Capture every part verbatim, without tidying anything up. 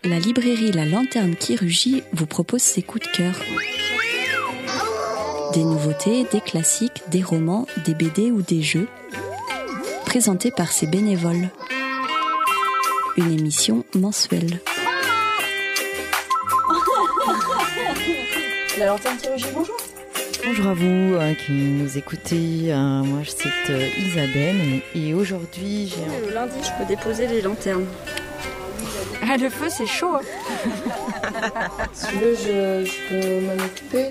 la librairie La Lanterne qui rugit vous propose ses coups de cœur. Des nouveautés, des classiques, des romans, des B D ou des jeux, présentés par ses bénévoles. Une émission mensuelle. La Lanterne qui rugit, bonjour. Bonjour à vous euh, qui nous écoutez. Euh, moi, c'est euh, Isabelle et, et aujourd'hui, j'ai un... Le lundi, je peux déposer les lanternes. Ah, le feu, c'est chaud. Hein. Celui-là, je, je peux m'en occuper.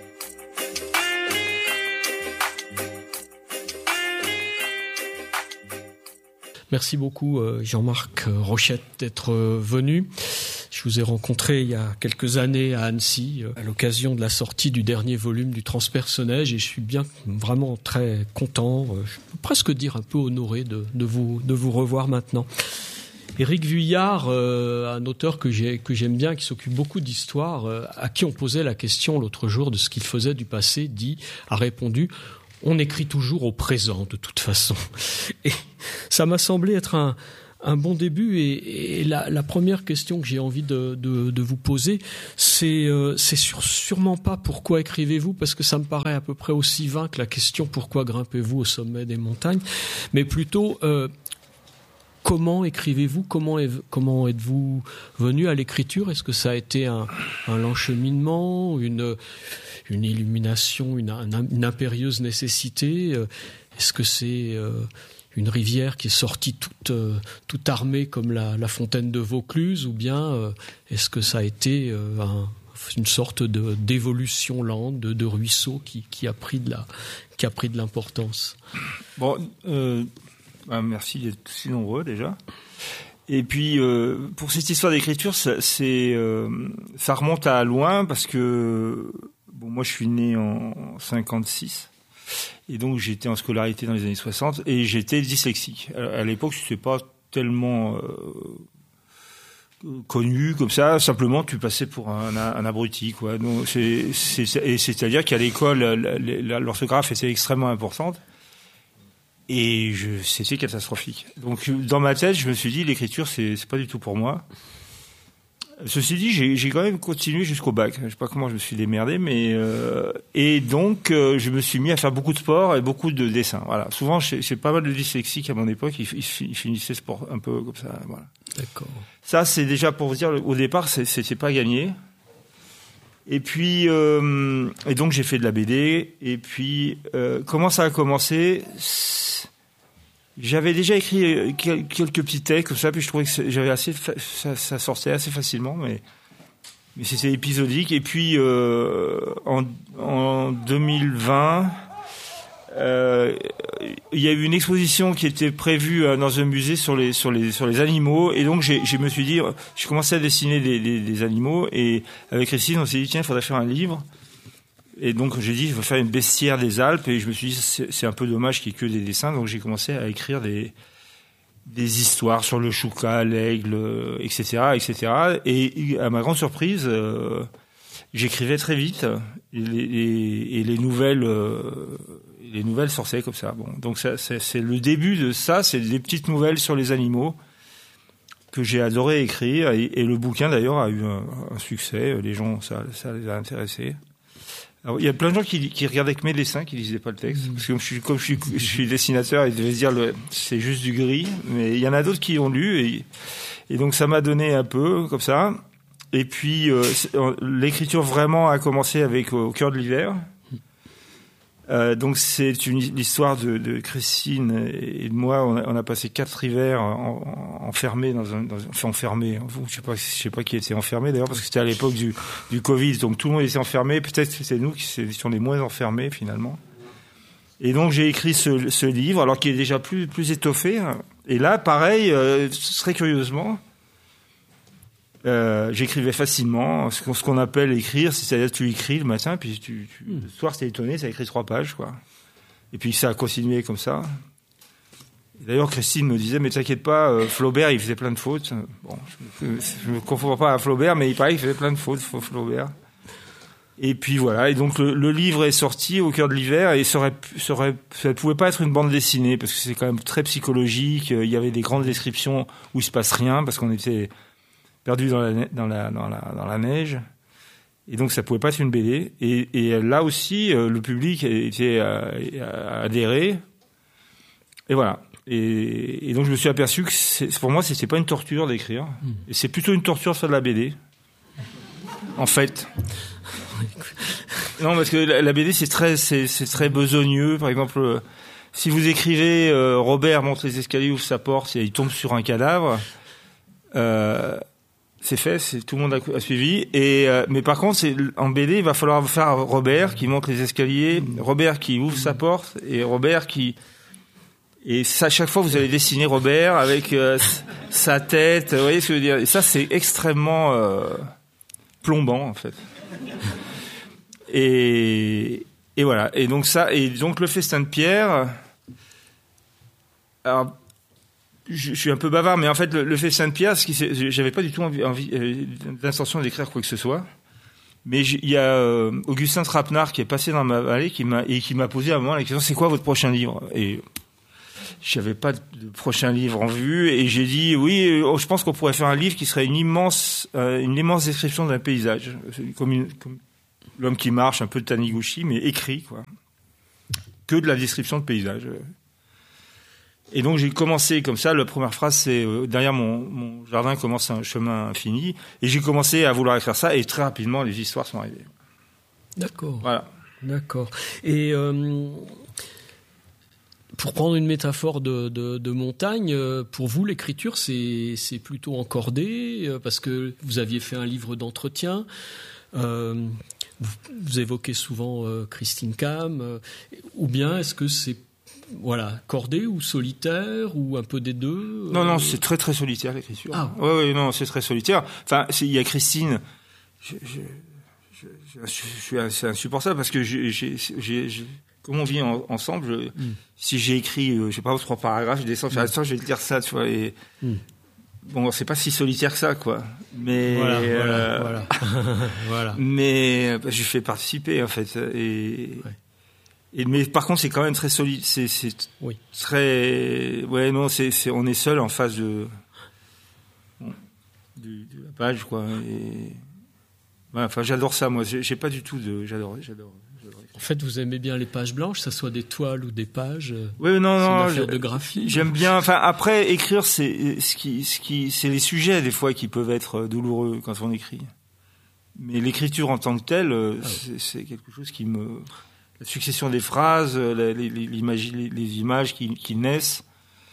Merci beaucoup Jean-Marc Rochette d'être venu. Je vous ai rencontré il y a quelques années à Annecy à l'occasion de la sortie du dernier volume du Transpersonnage et je suis bien vraiment très content, je peux presque dire un peu honoré de, de, vous, de vous revoir maintenant. Éric Vuillard, euh, un auteur que, j'ai, que j'aime bien, qui s'occupe beaucoup d'histoire, euh, à qui on posait la question l'autre jour de ce qu'il faisait du passé, dit, a répondu « On écrit toujours au présent de toute façon ». Et ça m'a semblé être un, un bon début et, et la, la première question que j'ai envie de, de, de vous poser, c'est, euh, c'est sur, sûrement pas pourquoi écrivez-vous, parce que ça me paraît à peu près aussi vain que la question pourquoi grimpez-vous au sommet des montagnes, mais plutôt euh, comment écrivez-vous, comment, est, comment êtes-vous venu à l'écriture? Est-ce que ça a été un, un lent cheminement, une, une illumination, une, une impérieuse nécessité? Est-ce que c'est euh, une rivière qui est sortie toute, euh, toute armée comme la, la fontaine de Vaucluse, ou bien euh, est-ce que ça a été euh, un, une sorte de, d'évolution lente, de, de ruisseau qui, qui, a pris de la, qui a pris de l'importance? Bon, euh, bah merci d'être si nombreux déjà. Et puis, euh, pour cette histoire d'écriture, ça, c'est, euh, ça remonte à loin parce que bon, moi je suis né en cinquante-six. Et donc j'étais en scolarité dans les années soixante et j'étais dyslexique. À l'époque, c'était pas tellement euh, connu comme ça. Simplement, tu passais pour un, un abruti, quoi. Donc c'est, c'est, et c'est-à-dire qu'à l'école, la, la, l'orthographe était extrêmement importante et je, c'était catastrophique. Donc dans ma tête, je me suis dit l'écriture, c'est, c'est pas du tout pour moi. Ceci dit, j'ai, j'ai quand même continué jusqu'au bac. Je sais pas comment je me suis démerdé, mais euh, et donc euh, je me suis mis à faire beaucoup de sport et beaucoup de dessin. Voilà. Souvent, j'ai, j'ai pas mal de dyslexiques à mon époque. Ils, ils, ils finissaient sport un peu comme ça. Voilà. D'accord. Ça, c'est déjà pour vous dire. Au départ, c'est, c'était pas gagné. Et puis, euh, et donc j'ai fait de la B D. Et puis, euh, comment ça a commencé? J'avais déjà écrit quelques petits textes comme ça, puis je trouvais que j'avais assez, fa- ça, ça sortait assez facilement, mais mais c'était épisodique. Et puis euh, en, en deux mille vingt, euh, il y a eu une exposition qui était prévue dans un musée sur les sur les sur les animaux, et donc j'ai, je me suis dit, je commençais à dessiner des, des, des animaux, et avec Christine, on s'est dit tiens, il faudrait faire un livre. Et donc j'ai dit je veux faire une bestiaire des Alpes, et je me suis dit c'est, c'est un peu dommage qu'il y ait que des dessins, donc j'ai commencé à écrire des des histoires sur le choucas, l'aigle, et cetera, et cetera. Et à ma grande surprise, euh, j'écrivais très vite et les, et, et les nouvelles euh, les nouvelles sortaient comme ça. Bon, donc ça, c'est, c'est le début de ça, c'est des petites nouvelles sur les animaux que j'ai adoré écrire, et, et le bouquin d'ailleurs a eu un, un succès. Les gens, ça, ça les a intéressés. Alors, il y a plein de gens qui, qui regardaient que mes dessins, qui lisaient pas le texte, parce que comme je suis, comme je suis, je suis dessinateur, ils devaient se dire le, c'est juste du gris. Mais il y en a d'autres qui ont lu, et, et donc ça m'a donné un peu comme ça. Et puis euh, l'écriture vraiment a commencé avec Au cœur de l'hiver. Euh, donc c'est une l'histoire de, de Christine et de moi. On a, on a passé quatre hivers en, en, enfermés dans un, dans, enfin enfermés. Je sais pas, je sais pas qui était enfermé d'ailleurs, parce que c'était à l'époque du, du Covid, donc tout le monde était enfermé. Peut-être que c'est nous qui étions les moins enfermés finalement. Et donc j'ai écrit ce, ce livre, alors qu'il est déjà plus plus étoffé. Et là, pareil, euh, très curieusement. Euh, j'écrivais facilement, ce qu'on, ce qu'on appelle écrire, c'est-à-dire tu écris le matin, puis tu, tu, le soir t'es étonné, ça écrit trois pages, quoi. Et puis ça a continué comme ça. Et d'ailleurs, Christine me disait, mais t'inquiète pas, euh, Flaubert, il faisait plein de fautes. Bon, je me, je me confonds pas à Flaubert, mais il paraît qu'il faisait plein de fautes, Flaubert. Et puis voilà, et donc le, le livre est sorti Au cœur de l'hiver, et ça aurait, ça aurait, ça pouvait pas être une bande dessinée, parce que c'est quand même très psychologique. Il y avait des grandes descriptions où il se passe rien, parce qu'on était perdu dans la, dans la, dans la, dans la neige. Et donc, ça pouvait pas être une B D. Et, et là aussi, euh, le public était euh, adhéré. Et voilà. Et, et donc, je me suis aperçu que c'est, pour moi, c'était pas une torture d'écrire. Mmh. Et c'est plutôt une torture de faire de la B D. En fait. Non, parce que la, la B D, c'est très, c'est, c'est très besogneux. Par exemple, euh, si vous écrivez euh, Robert monte les escaliers, ouvre sa porte et il tombe sur un cadavre, euh, c'est fait, c'est, tout le monde a, a suivi. Et, euh, mais par contre, c'est, en B D, il va falloir faire Robert qui monte les escaliers, Robert qui ouvre sa porte et Robert qui... Et ça, à chaque fois, vous allez dessiner Robert avec euh, sa tête, vous voyez ce que je veux dire. Et ça, c'est extrêmement euh, plombant, en fait. Et, et voilà. Et donc ça, et donc le festin de Pierre. Alors, je, je suis un peu bavard, mais en fait, le, le festin de Pierre, ce qui, c'est, j'avais pas du tout envie, envie euh, d'intention d'écrire quoi que ce soit. Mais il y a euh, Augustin Trapenard qui est passé dans ma vallée, qui m'a et qui m'a posé à un moment la question, c'est quoi votre prochain livre? Et j'avais pas de prochain livre en vue, et j'ai dit oui, oh, je pense qu'on pourrait faire un livre qui serait une immense, euh, une immense description d'un paysage, comme, une, comme L'homme qui marche, un peu de Taniguchi, mais écrit, quoi. Que de la description de paysage. Et donc j'ai commencé comme ça. La première phrase, c'est euh, derrière mon, mon jardin commence un chemin infini, et j'ai commencé à vouloir écrire ça, et très rapidement les histoires sont arrivées. D'accord. Voilà. D'accord. Et euh, pour prendre une métaphore de, de, de montagne, pour vous, l'écriture, c'est, c'est plutôt encordé, parce que vous aviez fait un livre d'entretien. Euh, vous, vous évoquez souvent euh, Christine Cam, euh, ou bien est-ce que c'est voilà, cordé ou solitaire, ou un peu des deux? Non, non, c'est très très solitaire l'écriture. Ah. Oui, oui, non, c'est très solitaire. Enfin, il y a Christine. Je, je, je, je, je suis assez insupportable parce que j'ai, j'ai, j'ai, j'ai comme on vit en, ensemble, je, mm. si j'ai écrit, euh, je sais pas, trois paragraphes, je descends, je fais attends, je vais te dire ça, tu vois. Et mm. bon, c'est pas si solitaire que ça, quoi. Mais voilà, euh, voilà, voilà. voilà. Mais bah, je fais participer en fait. Et, ouais. et mais par contre, c'est quand même très solide. C'est, c'est oui. très. Ouais, non, c'est, c'est, on est seul en face de, bon, de, de la page, quoi. Et ouais, enfin, j'adore ça, moi. J'ai, j'ai pas du tout de. J'adore, j'adore. En fait, vous aimez bien les pages blanches, ça soit des toiles ou des pages. Oui, non, c'est non. une affaire de graphie. J'aime bien. Enfin, après, écrire, c'est ce qui, ce qui, c'est les sujets des fois qui peuvent être douloureux quand on écrit. Mais l'écriture en tant que telle, ah c'est, ouais. c'est quelque chose qui me, la succession des phrases, la, les, les, les, les images qui, qui naissent.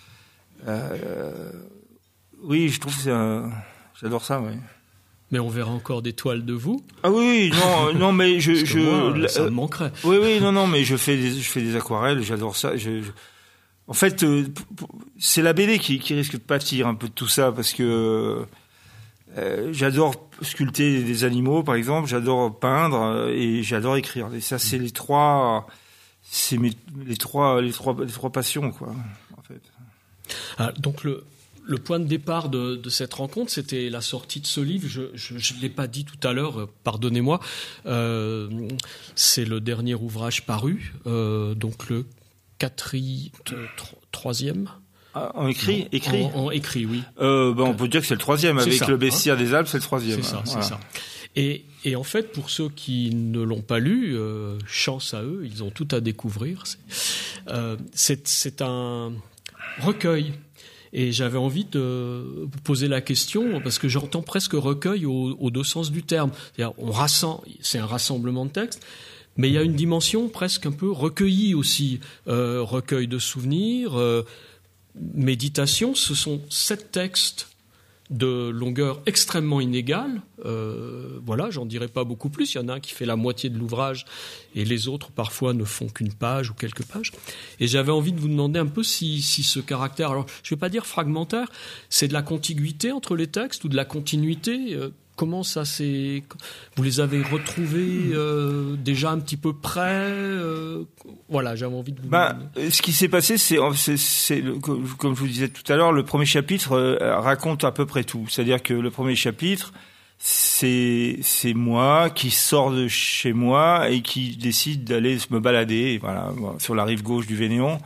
Euh, oui, je trouve que c'est un, j'adore ça, ouais. Mais on verra encore des toiles de vous. Ah oui, non, non, mais je, je, moi, ça me manquerait. Oui, oui, non, non, mais je fais des, je fais des aquarelles, j'adore ça. Je, je... En fait, euh, c'est la B D qui, qui risque de pâtir un peu de tout ça, parce que euh, j'adore sculpter des animaux, par exemple, j'adore peindre et j'adore écrire. Et ça, c'est les trois, c'est mes, les trois, les trois, les trois passions, quoi, en fait. Ah, donc le. Le point de départ de, de cette rencontre, c'était la sortie de ce livre. Je ne l'ai pas dit tout à l'heure, euh, pardonnez-moi. Euh, c'est le dernier ouvrage paru, euh, donc le quatrième, troisième. Ah, en écrit, écrit. En, en écrit, oui. Euh, ben on peut dire que c'est le troisième. C'est avec ça, le Bestiaire hein. des Alpes, c'est le troisième. C'est ça, voilà. c'est ça. Et, et en fait, pour ceux qui ne l'ont pas lu, euh, chance à eux, ils ont tout à découvrir. C'est, euh, c'est, c'est un recueil. Et j'avais envie de vous poser la question, parce que j'entends presque recueil aux, aux deux sens du terme. C'est-à-dire, on rassemble, c'est un rassemblement de textes, mais il y a une dimension presque un peu recueillie aussi. Euh, recueil de souvenirs, euh, méditation, ce sont sept textes de longueur extrêmement inégale. Euh, voilà, j'en dirai pas beaucoup plus. Il y en a un qui fait la moitié de l'ouvrage et les autres parfois ne font qu'une page ou quelques pages. Et j'avais envie de vous demander un peu si, si ce caractère, alors je ne vais pas dire fragmentaire, c'est de la contiguïté entre les textes ou de la continuité. Euh, comment ça s'est... Vous les avez retrouvés euh, déjà un petit peu près euh, Voilà, j'avais envie de vous... Ben, ce qui s'est passé, c'est, c'est, c'est le, comme je vous disais tout à l'heure, le premier chapitre euh, raconte à peu près tout. C'est-à-dire que le premier chapitre, c'est, c'est moi qui sors de chez moi et qui décide d'aller me balader, voilà, sur la rive gauche du Vénéon.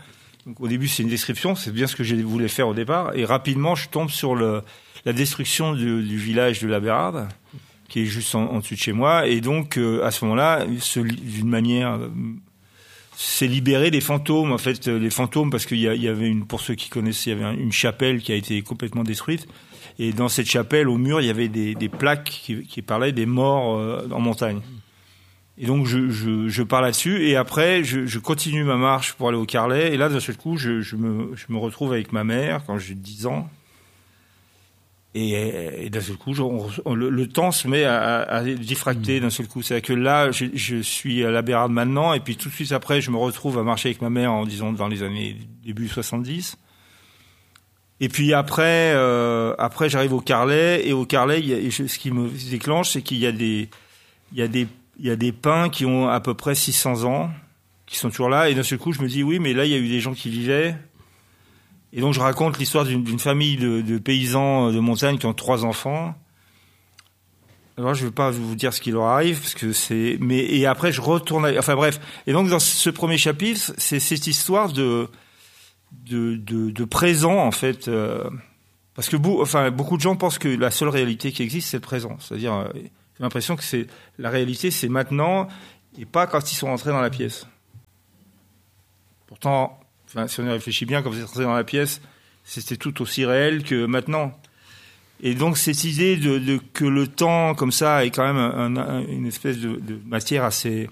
Donc, au début, c'est une description, c'est bien ce que je voulais faire au départ. Et rapidement, je tombe sur le, la destruction du, du village de la Bérarde, qui est juste en, en dessus de chez moi. Et donc, euh, à ce moment-là, ce, d'une manière... Euh, c'est libérer les fantômes, en fait, les fantômes, parce qu'il y, a, il y avait une, pour ceux qui connaissent, il y avait une chapelle qui a été complètement détruite. Et dans cette chapelle, au mur, il y avait des, des plaques qui, qui parlaient des morts euh, en montagne. Et donc, je, je, je pars là-dessus. Et après, je, je continue ma marche pour aller au Carlet. Et là, d'un seul coup, je, je, me, je me retrouve avec ma mère quand j'ai dix ans. Et, et d'un seul coup, je, on, le, le temps se met à, à diffracter d'un seul coup. C'est-à-dire que là, je, je suis à la Bérarde maintenant. Et puis, tout de suite après, je me retrouve à marcher avec ma mère, en disant, dans les années début soixante-dix. Et puis après, euh, après j'arrive au Carlet, et au Carlet, il y a, et je, ce qui me déclenche, c'est qu'il y a des, il y a des, il y a des pins qui ont à peu près six cents ans, qui sont toujours là, et d'un seul coup, je me dis oui, mais là, il y a eu des gens qui vivaient, et donc je raconte l'histoire d'une, d'une famille de, de paysans de montagne qui ont trois enfants. Alors je ne vais pas vous dire ce qui leur arrive, parce que c'est, mais et après je retourne, à, enfin bref, et donc dans ce premier chapitre, c'est cette histoire de De, de, de présent en fait, euh, parce que beau, enfin, beaucoup de gens pensent que la seule réalité qui existe c'est le présent, c'est-à-dire euh, j'ai l'impression que c'est la réalité c'est maintenant et pas quand ils sont rentrés dans la pièce. Pourtant, enfin, si on y réfléchit bien, quand vous êtes rentrés dans la pièce, c'était tout aussi réel que maintenant. Et donc cette idée de, de que le temps comme ça est quand même un, un, une espèce de, de matière assez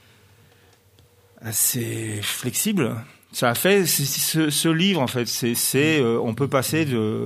assez flexible. Ça a fait ce, ce livre en fait. C'est, c'est euh, on peut passer de.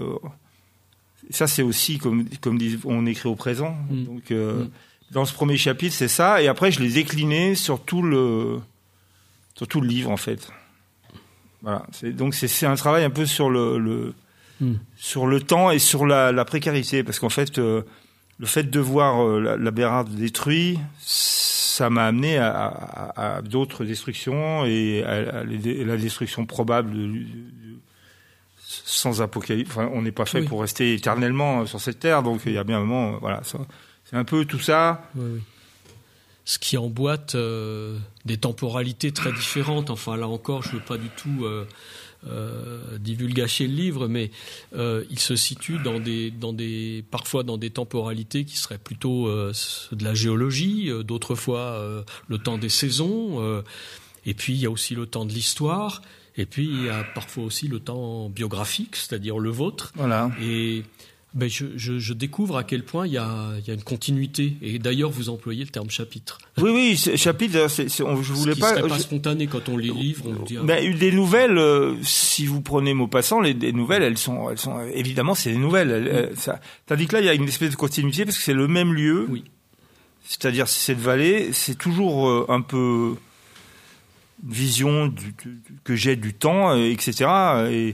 Ça c'est aussi comme comme dit, on écrit au présent. Mm. Donc euh, mm. dans ce premier chapitre c'est ça, et après je l'ai décliné sur tout le sur tout le livre en fait. Voilà. C'est, donc c'est, c'est un travail un peu sur le, le mm. sur le temps et sur la, la précarité, parce qu'en fait euh, le fait de voir euh, la, la Bérarde détruite, ça m'a amené à, à, à d'autres destructions et à, à la destruction probable de, de, de, sans apocalypse. Enfin, on n'est pas fait oui. pour rester éternellement sur cette terre, donc il y a bien un moment, voilà, ça, c'est un peu tout ça. Oui, oui. Ce qui emboîte euh, des temporalités très différentes. Enfin, là encore, je ne veux pas du tout euh, euh, divulgacher le livre, mais euh, il se situe dans des, dans des, parfois dans des temporalités qui seraient plutôt euh, de la géologie, euh, d'autres fois euh, le temps des saisons, euh, et puis il y a aussi le temps de l'histoire, et puis il y a parfois aussi le temps biographique, c'est-à-dire le vôtre. Voilà. Et ben je, je, je découvre à quel point il y a, il y a une continuité. Et d'ailleurs, vous employez le terme chapitre. Oui, oui, c'est, chapitre, c'est, c'est, on, je voulais Ce qui pas. serait pas je... spontané quand on lit les livres. On dit, ah, mais des nouvelles, euh, si vous prenez Maupassant, les des nouvelles, elles sont, elles sont évidemment, c'est des nouvelles. Elles, elles, ça, tandis que là, il y a une espèce de continuité parce que c'est le même lieu. Oui. C'est-à-dire, cette vallée, c'est toujours euh, un peu une vision du, du, que j'ai du temps, euh, et cetera. Et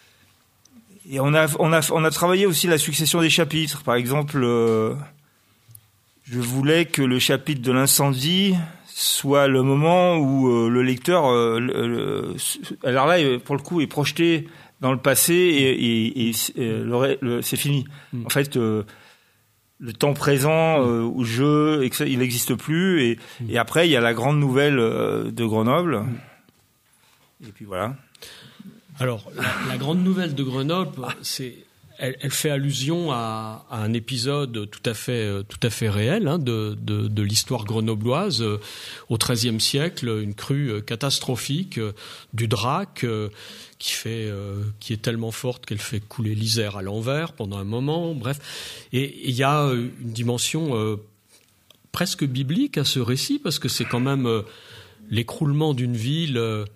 Et on a, on a, on a travaillé aussi la succession des chapitres. Par exemple, euh, je voulais que le chapitre de l'incendie soit le moment où euh, le lecteur, euh, le, le, alors là, pour le coup, est projeté dans le passé et, et, et, et le, le, c'est fini. Mmh. En fait, euh, le temps présent euh, où je, il n'existe plus. Et, mmh. et après, il y a la grande nouvelle euh, de Grenoble. Mmh. Et puis voilà. Alors, la, la grande nouvelle de Grenoble, c'est, elle, elle fait allusion à, à un épisode tout à fait, tout à fait réel hein, de, de, de l'histoire grenobloise. Euh, au XIIIe siècle, une crue catastrophique euh, du Drac euh, qui fait, euh, qui est tellement forte qu'elle fait couler l'Isère à l'envers pendant un moment. Bref, et il y a une dimension euh, presque biblique à ce récit parce que c'est quand même euh, l'écroulement d'une ville. Euh,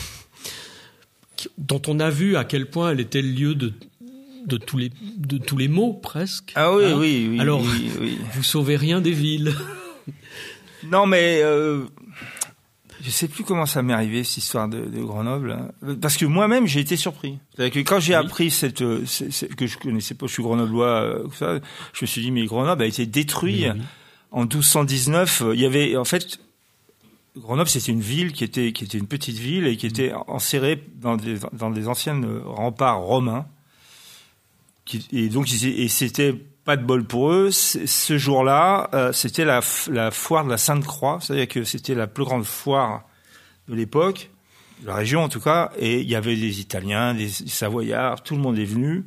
dont on a vu à quel point elle était le lieu de, de, tous, les, de tous les maux, presque. Ah oui, hein oui, oui. Alors, oui, oui. vous sauvez rien des villes. Non, mais euh, je sais plus comment ça m'est arrivé, cette histoire de, de Grenoble. Parce que moi-même, j'ai été surpris. C'est-à-dire que quand j'ai oui. appris cette, cette, cette, que je connaissais pas, je suis grenoblois, euh, ça, je me suis dit, mais Grenoble a été détruit oui. en douze cent dix-neuf. Il y avait, en fait... Grenoble, c'était une ville qui était qui était une petite ville et qui était enserrée dans des dans des anciennes remparts romains. Qui, et donc et c'était pas de bol pour eux. Ce jour-là, euh, c'était la la foire de la Sainte-Croix, c'est-à-dire que c'était la plus grande foire de l'époque. la région en tout cas, et il y avait des Italiens, des Savoyards, tout le monde est venu.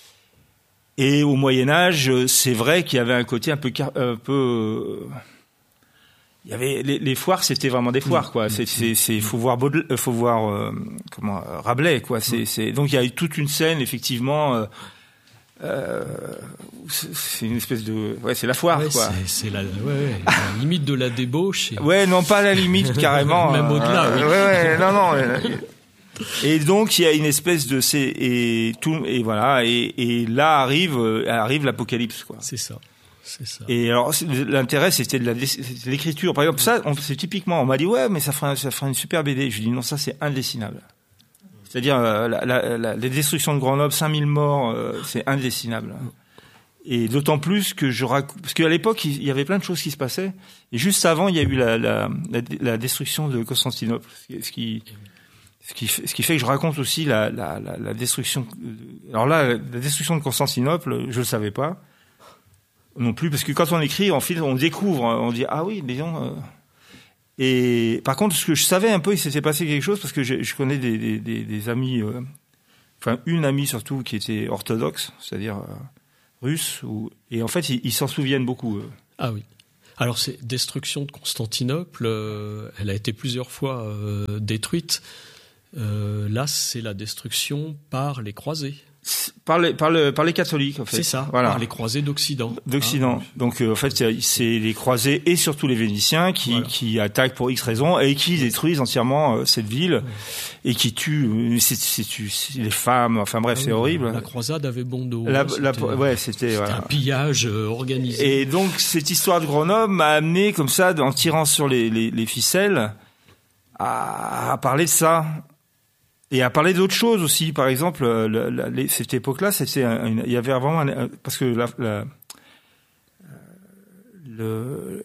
Et au Moyen-Âge, c'est vrai qu'il y avait un côté un peu... Un peu il y avait les, les foires, c'était vraiment des foires, quoi. C'est, c'est, c'est, faut voir Baudelaire, faut voir euh, comment Rabelais, quoi. C'est, c'est, donc il y a eu toute une scène, effectivement. Euh, euh, c'est une espèce de, ouais, c'est la foire, ouais, quoi. C'est, c'est la, ouais, ouais, la limite de la débauche. Et... Ouais, non, pas la limite carrément. Même au-delà. Euh, oui. Ouais, ouais, non, non. Et donc il y a une espèce de, c'est et tout, et voilà, et, et là arrive, arrive l'apocalypse, quoi. C'est ça. C'est ça. Et alors, l'intérêt, c'était de la, c'était l'écriture. Par exemple, ça, on, c'est typiquement, on m'a dit, ouais, mais ça fera, ça fera une super B D. Je dis, non, ça, c'est indessinable. C'est-à-dire, euh, la, la, la, les destructions de Grenoble, cinq mille morts, euh, c'est indessinable. Et d'autant plus que je raconte, parce qu'à l'époque, il y avait plein de choses qui se passaient. Et juste avant, il y a eu la, la, la, la destruction de Constantinople. Ce qui, ce qui, ce qui fait que je raconte aussi la, la, la, la destruction. Alors là, la destruction de Constantinople, je le savais pas. Non plus, parce que quand on écrit, en fait, on découvre, on dit ah oui, disons. Euh... Et par contre, ce que je savais un peu, il s'était passé quelque chose parce que je, je connais des, des, des, des amis, euh... enfin une amie surtout qui était orthodoxe, c'est-à-dire euh, russe, ou... et en fait, ils, ils s'en souviennent beaucoup. Euh. Ah oui. Alors, c'est destruction de Constantinople. Euh, elle a été plusieurs fois euh, détruite. Euh, là, c'est la destruction par les croisés. Par les, par, le, par les catholiques, en fait. C'est ça, voilà. Par les croisés d'Occident. D'Occident. Ah, donc, euh, en fait, c'est, c'est les croisés et surtout les Vénitiens qui, voilà. qui attaquent pour X raisons et qui détruisent entièrement euh, cette ville ouais. et qui tuent c'est, c'est, c'est, les femmes. Enfin bref, ah, c'est oui, horrible. La croisade avait bon dos. La, c'était, la, ouais, c'était, c'était voilà. un pillage euh, organisé. Et donc, cette histoire de Grenoble m'a amené, comme ça, en tirant sur les, les, les ficelles, à, à parler de ça. Et à parler d'autres choses aussi, par exemple, la, la, la, cette époque-là, c'était, une, il y avait vraiment un, parce que la, la, le,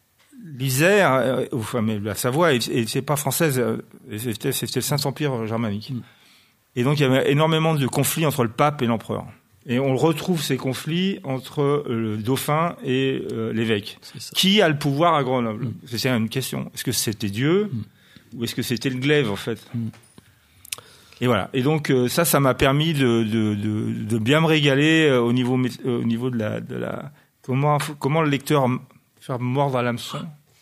l'Isère, enfin, mais la Savoie, et c'est pas française, c'était, c'était le Saint-Empire germanique. Mm. Et donc il y avait énormément de conflits entre le pape et l'empereur. Et on retrouve ces conflits entre le dauphin et euh, l'évêque. Qui a le pouvoir à Grenoble ? Mm. C'est une question. Est-ce que c'était Dieu mm. ou est-ce que c'était le glaive en fait ? Mm. Et voilà. Et donc euh, ça, ça m'a permis de, de, de, de bien me régaler euh, au niveau, euh, au niveau de la, de la comment, comment le lecteur faire mordre à l'hameçon.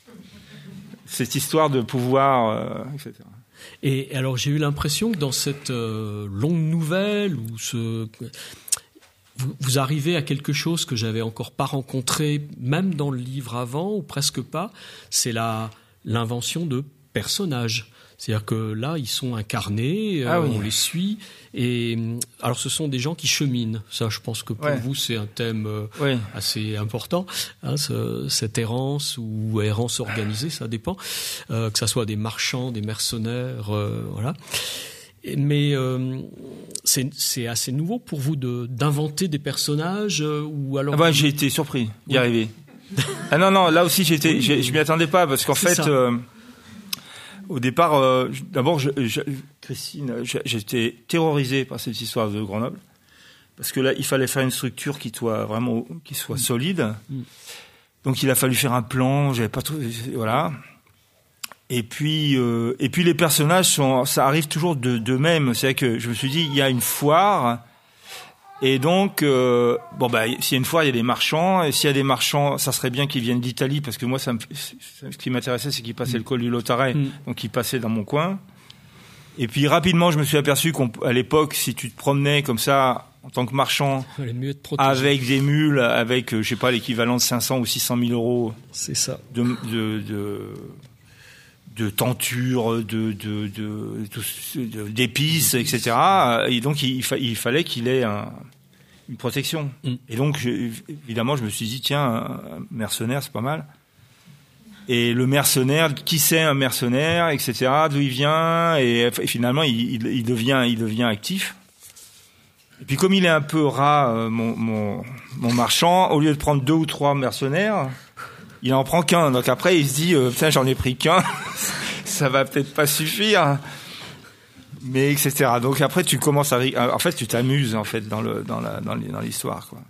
Cette histoire de pouvoir, euh, et cetera. Et alors j'ai eu l'impression que dans cette euh, longue nouvelle, où ce, vous, vous arrivez à quelque chose que j'avais encore pas rencontré, même dans le livre avant, ou presque pas, c'est la l'invention de personnages. C'est-à-dire que là, ils sont incarnés, euh, ah oui. on les suit. Et alors, ce sont des gens qui cheminent. Ça, je pense que pour ouais. vous, c'est un thème euh, ouais. assez important. Hein, ce, cette errance ou errance organisée, ça dépend. Euh, que ça soit des marchands, des mercenaires, euh, voilà. Et, mais euh, c'est, c'est assez nouveau pour vous de, d'inventer des personnages euh, ou alors. Ah bah, j'ai été surpris d'y oui. arriver. Ah non, non, là aussi, j'étais, je, je m'y attendais pas parce qu'en c'est fait. Euh, Au départ, euh, d'abord, je, je, Christine, je, j'étais terrorisé par cette histoire de Grenoble, parce que là, il fallait faire une structure qui soit vraiment, qui soit solide. Mm. Donc, il a fallu faire un plan. J'avais pas tout, voilà. Et puis, euh, et puis les personnages sont, ça arrive toujours de, d'eux-mêmes. C'est vrai que je me suis dit, il y a une foire. Et donc, euh, bon bah, s'il y a une foire, il y a des marchands. Et s'il y a des marchands, ça serait bien qu'ils viennent d'Italie, parce que moi, ça me, ce qui m'intéressait, c'est qu'ils passaient mmh. le col du Lautaret, mmh. donc ils passaient dans mon coin. Et puis rapidement, je me suis aperçu qu'à l'époque, si tu te promenais comme ça en tant que marchand, avec des mules, avec, je sais pas, l'équivalent de cinq cents ou six cent mille euros, c'est ça, de, de, de de tentures, de, de, de, de, d'épices, et cetera. Et donc, il, fa- il fallait qu'il ait un, une protection. Mm. Et donc, je, évidemment, je me suis dit, tiens, un mercenaire, c'est pas mal. Et le mercenaire, qui c'est un mercenaire, et cetera, d'où il vient, et, et finalement, il, il, il, devient, il devient actif. Et puis, comme il est un peu rat, euh, mon, mon, mon marchand, au lieu de prendre deux ou trois mercenaires, il en prend qu'un. Donc après, il se dit, euh, putain, j'en ai pris qu'un. Ça va peut-être pas suffire. Mais, et cetera. Donc après, tu commences à, en fait, tu t'amuses, en fait, dans le, dans la, dans l'histoire, quoi.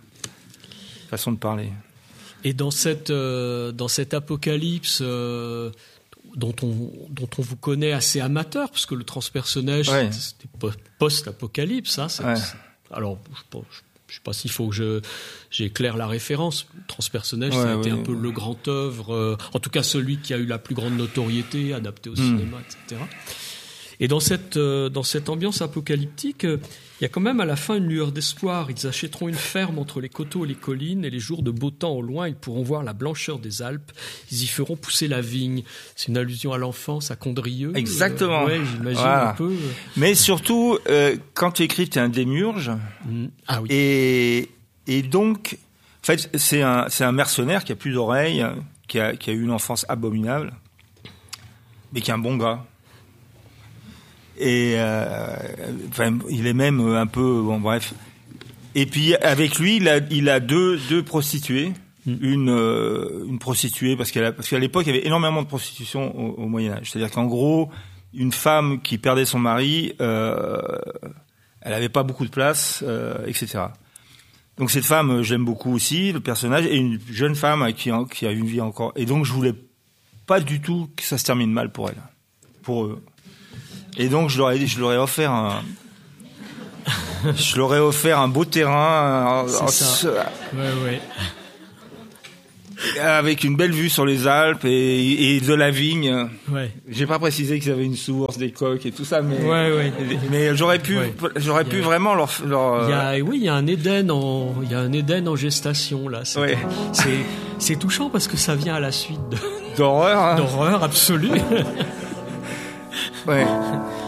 Façon de parler. Et dans cette, euh, dans cet apocalypse, euh, dont on dont on vous connaît assez amateur, parce que le transpersonnage, ouais. c'était post-apocalypse. Hein, c'est, ouais. c'est, alors, je pense, je sais pas s'il faut que je j'éclaire la référence. Transpersonnage, ouais, ça a ouais, été un ouais. peu le grand œuvre, euh, en tout cas celui qui a eu la plus grande notoriété, adapté au mmh. cinéma, et cetera. Et dans cette euh, dans cette ambiance apocalyptique, il euh, y a quand même à la fin une lueur d'espoir. Ils achèteront une ferme entre les coteaux et les collines, et les jours de beau temps au loin, ils pourront voir la blancheur des Alpes. Ils y feront pousser la vigne. C'est une allusion à l'enfance, à Condrieu. Exactement. Euh, ouais, j'imagine voilà. un peu. Mais surtout, euh, quand tu écris, tu es un démiurge. Mmh. Ah oui. Et et donc, en fait, c'est un c'est un mercenaire qui a plus d'oreilles, qui a qui a eu une enfance abominable, mais qui est un bon gars. Et euh, enfin, il est même un peu bon, bref. Et puis avec lui, il a, il a deux, deux prostituées, mmh. une, euh, une prostituée parce qu'elle a, parce qu'à l'époque il y avait énormément de prostitution au, au Moyen Âge. C'est-à-dire qu'en gros, une femme qui perdait son mari, euh, elle avait pas beaucoup de place, euh, et cetera. Donc cette femme, j'aime beaucoup aussi le personnage, et une jeune femme qui, qui a une vie encore. Et donc je voulais pas du tout que ça se termine mal pour elle, pour eux. Et donc je leur ai, je leur ai offert un, je leur ai offert un beau terrain, c'est en, ça. En, ouais, ouais. Avec une belle vue sur les Alpes et, et de la vigne. Ouais. J'ai pas précisé qu'ils avaient une source, des coques et tout ça, mais ouais, ouais. mais j'aurais pu, ouais. j'aurais pu a, vraiment leur, leur. Il y a, oui, il y a un Éden en, il y a un Éden en gestation là. C'est, ouais. c'est, c'est touchant parce que ça vient à la suite de, d'horreur, hein. d'horreur absolue. Ouais.